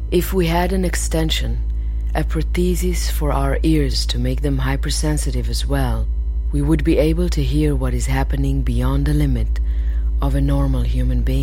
If we had an extension, a prosthesis for our ears to make them hypersensitive as well, we would be able to hear what is happening beyond the limit of a normal human being.